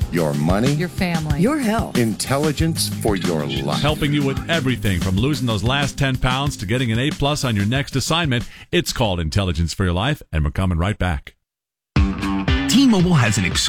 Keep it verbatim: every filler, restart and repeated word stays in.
your money, Your family. Your health. intelligence for your life. Helping you with everything from losing those last ten pounds to getting an A-plus on your next assignment. It's called Intelligence for Your Life, and we're coming right back. T-Mobile has an